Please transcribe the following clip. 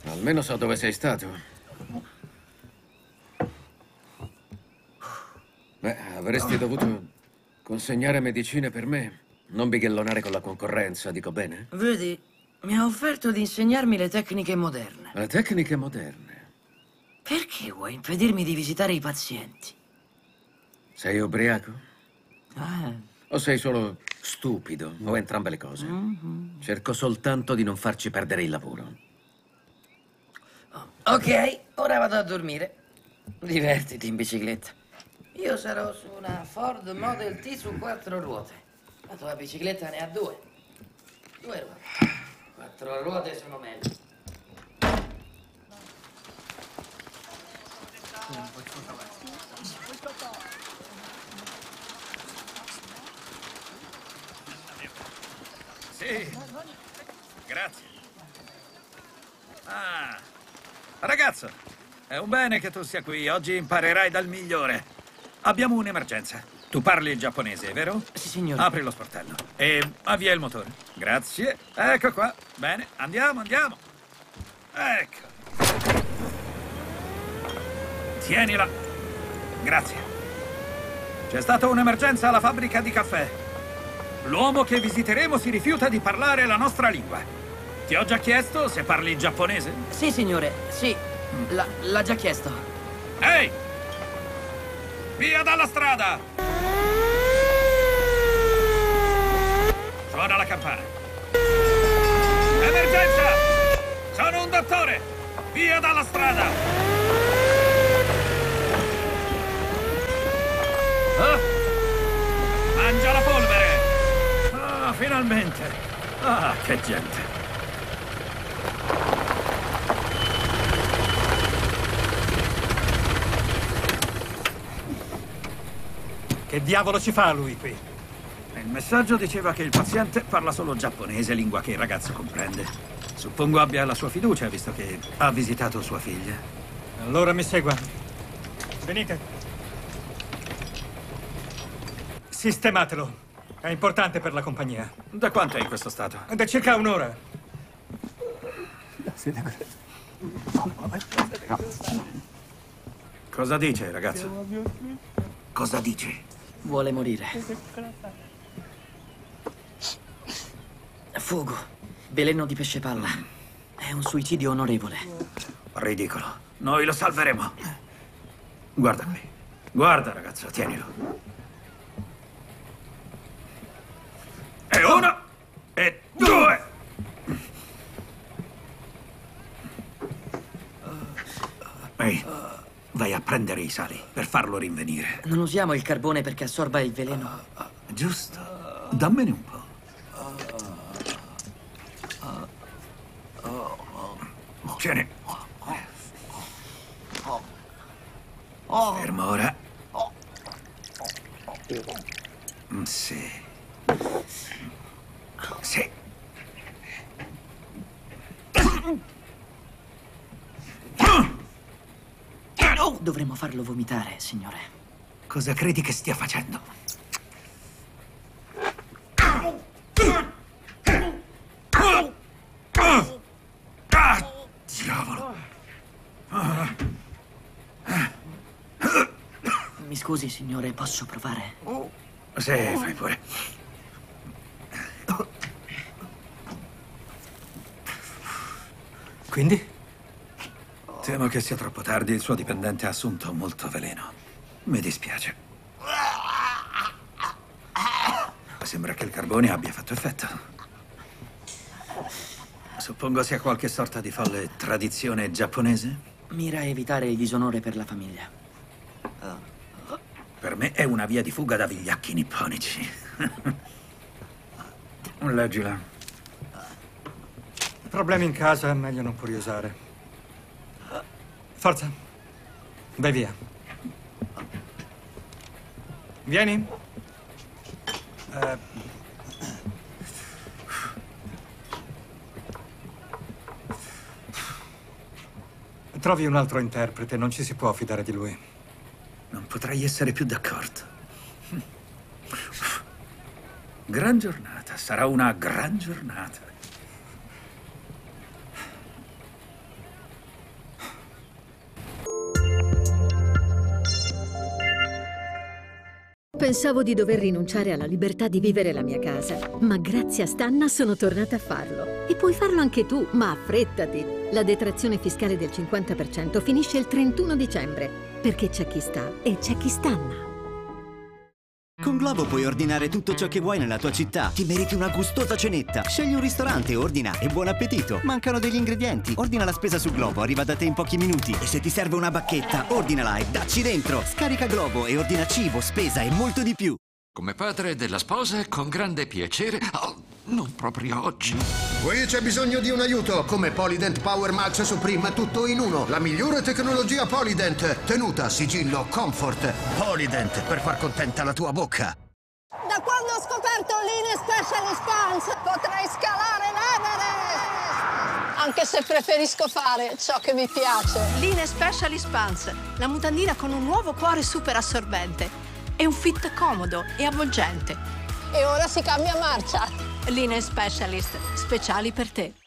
Almeno so dove sei stato. Beh, avresti dovuto consegnare medicine per me. Non bighellonare con la concorrenza, dico bene? Vedi, mi ha offerto di insegnarmi le tecniche moderne. Le tecniche moderne. Perché vuoi impedirmi di visitare i pazienti? Sei ubriaco? Ah, O sei solo stupido? O entrambe le cose? Cerco soltanto di non farci perdere il lavoro. ok, ora vado a dormire. Divertiti in bicicletta. Io sarò su una Ford Model T su 4 ruote. La tua bicicletta ne ha 2. 2 ruote. 4 ruote sono meglio. Sì, grazie. Ah, ragazzo, è un bene che tu sia qui. Oggi imparerai dal migliore. Abbiamo un'emergenza. Tu parli il giapponese, vero? Sì, signore. Apri lo sportello e avvia il motore. Grazie. Ecco qua. Bene, andiamo, andiamo. Ecco. Tienila. Grazie. C'è stata un'emergenza alla fabbrica di caffè. L'uomo che visiteremo si rifiuta di parlare la nostra lingua. Ti ho già chiesto se parli giapponese? Sì, signore, sì. L'ha già chiesto. Ehi! Via dalla strada! Suona la campana. Emergenza! Sono un dottore! Via dalla strada! Ah! Mangia la polvere! Ah, finalmente! Ah, che gente! Che diavolo ci fa lui qui? Il messaggio diceva che il paziente parla solo giapponese, lingua che il ragazzo comprende. Suppongo abbia la sua fiducia, visto che ha visitato sua figlia. Allora mi segua. Venite. Sistematelo. È importante per la compagnia. Da quanto è in questo stato? Da circa un'ora. Cosa dice, ragazzo? Cosa dice? Vuole morire. Fugo. Veleno di pesce palla. È un suicidio onorevole. Ridicolo. Noi lo salveremo. Guarda qui. Guarda, ragazzo, tienilo. E uno, e due. Ehi, vai a prendere i sali per farlo rinvenire. Non usiamo il carbone perché assorba il veleno. Giusto. Dammene un po'. Tieni. Fermo ora. Sì. Sì. Dovremmo farlo vomitare, signore. Cosa credi che stia facendo? Diavolo. Mi scusi, signore, posso provare? Sì, fai pure. Quindi? Temo che sia troppo tardi. Il suo dipendente ha assunto molto veleno. Mi dispiace. Sembra che il carbone abbia fatto effetto. Suppongo sia qualche sorta di folle tradizione giapponese. Mira a evitare il disonore per la famiglia. Per me è una via di fuga da vigliacchi nipponici. Leggila. Problemi in casa, è meglio non curiosare. Forza. Vai via. Vieni. Trovi un altro interprete, non ci si può fidare di lui. Non potrei essere più d'accordo. Gran giornata, sarà una gran giornata. Pensavo di dover rinunciare alla libertà di vivere la mia casa, ma grazie a Stanna sono tornata a farlo. E puoi farlo anche tu, ma affrettati! La detrazione fiscale del 50% finisce il 31 dicembre, perché c'è chi sta e c'è chi stanna. Con Globo puoi ordinare tutto ciò che vuoi nella tua città. Ti meriti una gustosa cenetta. Scegli un ristorante, ordina e buon appetito. Mancano degli ingredienti. Ordina la spesa su Globo, arriva da te in pochi minuti. E se ti serve una bacchetta, ordinala e dacci dentro. Scarica Globo e ordina cibo, spesa e molto di più. Come padre della sposa, con grande piacere. Oh, non proprio oggi. Qui c'è bisogno di un aiuto. Come Polydent Power Max Supreme, tutto in uno. La migliore tecnologia Polydent. Tenuta, sigillo, comfort. Polydent, per far contenta la tua bocca. Da quando ho scoperto Line Specialist Pants, potrei scalare l'Everest. Anche se preferisco fare ciò che mi piace. Line Specialist Pants, la mutandina con un nuovo cuore super assorbente. È un fit comodo e avvolgente. E ora si cambia marcia. Line Specialist, speciali per te.